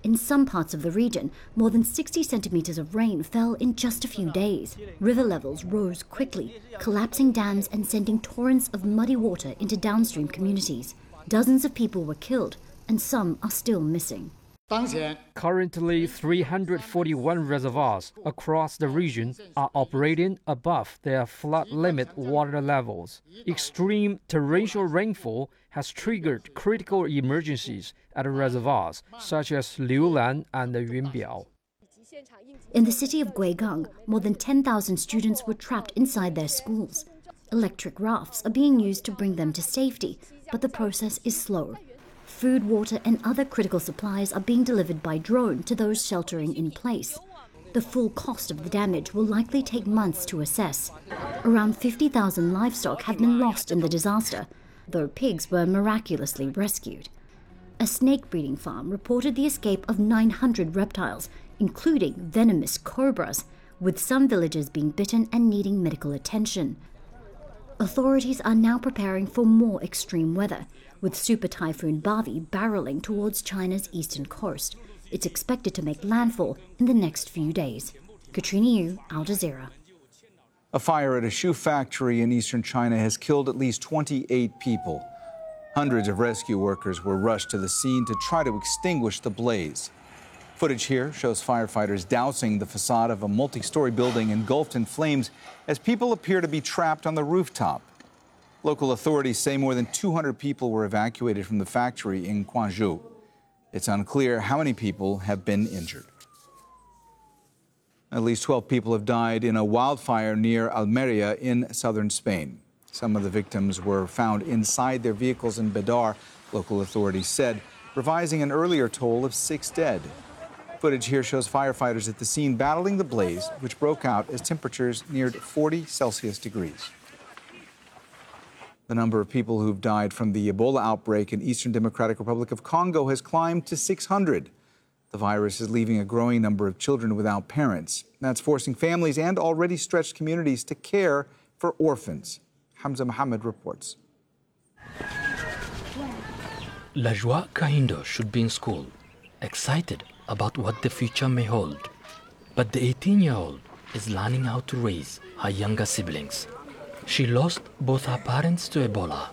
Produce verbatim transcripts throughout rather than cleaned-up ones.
In some parts of the region, more than sixty centimeters of rain fell in just a few days. River levels rose quickly, collapsing dams and sending torrents of muddy water into downstream communities. Dozens of people were killed, and some are still missing. Currently, three hundred forty-one reservoirs across the region are operating above their flood limit water levels. Extreme torrential rainfall has triggered critical emergencies at the reservoirs, such as Liulan and Yunbiao. In the city of Guigang, more than ten thousand students were trapped inside their schools. Electric rafts are being used to bring them to safety, but the process is slow. Food, water, and other critical supplies are being delivered by drone to those sheltering in place. The full cost of the damage will likely take months to assess. Around fifty thousand livestock have been lost in the disaster, though pigs were miraculously rescued. A snake breeding farm reported the escape of nine hundred reptiles, including venomous cobras, with some villagers being bitten and needing medical attention. Authorities are now preparing for more extreme weather, with Super Typhoon Bavi barreling towards China's eastern coast. It's expected to make landfall in the next few days. Katrina Yu, Al Jazeera. A fire at a shoe factory in eastern China has killed at least twenty-eight people. Hundreds of rescue workers were rushed to the scene to try to extinguish the blaze. Footage here shows firefighters dousing the facade of a multi-story building engulfed in flames as people appear to be trapped on the rooftop. Local authorities say more than two hundred people were evacuated from the factory in Guangzhou. It's unclear how many people have been injured. At least twelve people have died in a wildfire near Almeria in southern Spain. Some of the victims were found inside their vehicles in Bedar, local authorities said, revising an earlier toll of six dead. Footage here shows firefighters at the scene battling the blaze, which broke out as temperatures neared forty Celsius degrees. The number of people who've died from the Ebola outbreak in Eastern Democratic Republic of Congo has climbed to six hundred. The virus is leaving a growing number of children without parents. That's forcing families and already stretched communities to care for orphans. Hamza Mohammed reports. Lajwa Kahindo should be in school, excited about what the future may hold. But the eighteen-year-old is learning how to raise her younger siblings. She lost both her parents to Ebola.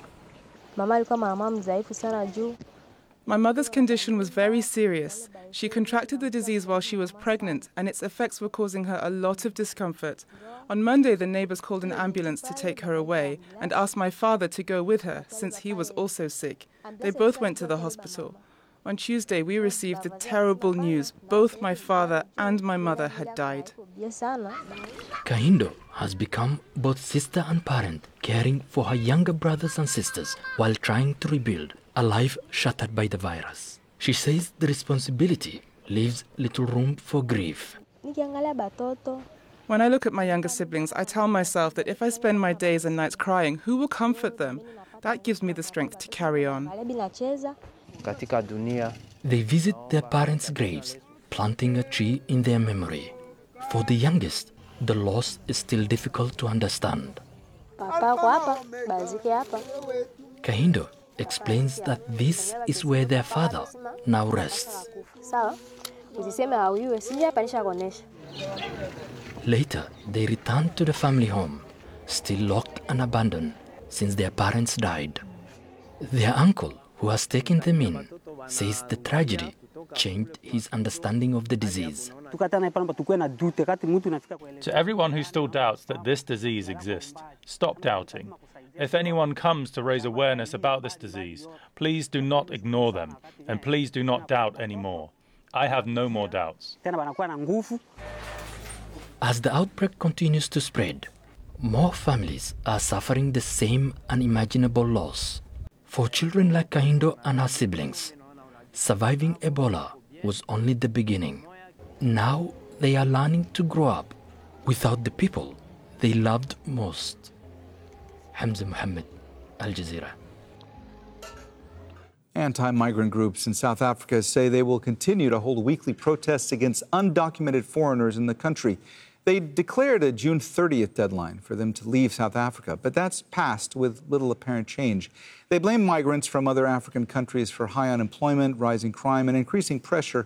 My mother's condition was very serious. She contracted the disease while she was pregnant, and its effects were causing her a lot of discomfort. On Monday, the neighbors called an ambulance to take her away and asked my father to go with her, since he was also sick. They both went to the hospital. On Tuesday, we received the terrible news. Both my father and my mother had died. Kahindo has become both sister and parent, caring for her younger brothers and sisters while trying to rebuild a life shattered by the virus. She says the responsibility leaves little room for grief. When I look at my younger siblings, I tell myself that if I spend my days and nights crying, who will comfort them? That gives me the strength to carry on. They visit their parents' graves, planting a tree in their memory. For the youngest, the loss is still difficult to understand. Kahindo explains that this is where their father now rests. Later, they return to the family home, still locked and abandoned since their parents died. Their uncle, who has taken them in, says the tragedy changed his understanding of the disease. To everyone who still doubts that this disease exists, stop doubting. If anyone comes to raise awareness about this disease, please do not ignore them, and please do not doubt anymore. I have no more doubts. As the outbreak continues to spread, more families are suffering the same unimaginable loss. For children like Kahindo and her siblings, surviving Ebola was only the beginning. Now they are learning to grow up without the people they loved most. Hamza Mohammed, Al Jazeera. Anti-migrant groups in South Africa say they will continue to hold weekly protests against undocumented foreigners in the country. They declared a June thirtieth deadline for them to leave South Africa, but that's passed with little apparent change. They blame migrants from other African countries for high unemployment, rising crime, and increasing pressure